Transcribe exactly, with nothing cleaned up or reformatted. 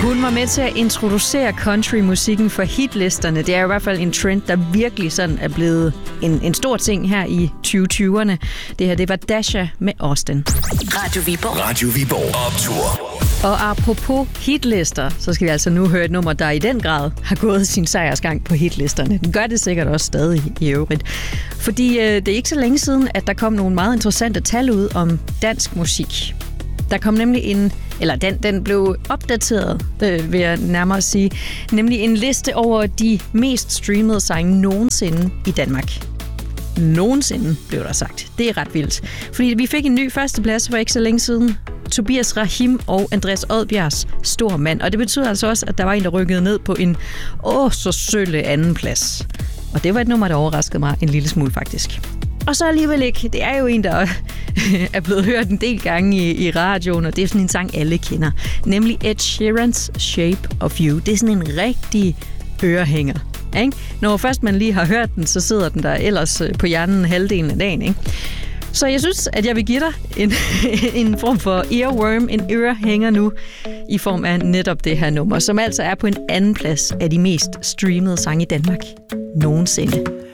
Hun var med til at introducere countrymusikken for hitlisterne. Det er i hvert fald en trend, der virkelig sådan er blevet en, en stor ting her i tyve tyverne. Det her, det var Dasha med Austin. Radio Viborg. Radio Viborg Optur. Og apropos hitlister, så skal vi altså nu høre et nummer, der i den grad har gået sin sejrsgang på hitlisterne. Den gør det sikkert også stadig i øvrigt. Fordi øh, det er ikke så længe siden, at der kom nogle meget interessante tal ud om dansk musik. Der kom nemlig en, eller den, den blev opdateret, øh, vil jeg nærmere sige, nemlig en liste over de mest streamede sange nogensinde i Danmark. Nogensinde, blev der sagt. Det er ret vildt. Fordi vi fik en ny førsteplads for ikke så længe siden. Tobias Rahim og Andreas Odbjergs Stor Mand. Og det betyder altså også, at der var en, der rykkede ned på en åh så sølle anden plads. Og det var et nummer, der overraskede mig en lille smule faktisk. Og så alligevel ikke. Det er jo en, der er blevet hørt en del gange i, i radioen, og det er sådan en sang, alle kender. Nemlig Ed Sheeran's Shape of You. Det er sådan en rigtig ørehænger. Ikke? Når først man lige har hørt den, så sidder den der ellers på hjernen halvdelen af dagen. Ikke? Så jeg synes, at jeg vil give dig en, en form for earworm, en ørehænger nu, i form af netop det her nummer, som altså er på en anden plads af de mest streamede sange i Danmark nogensinde.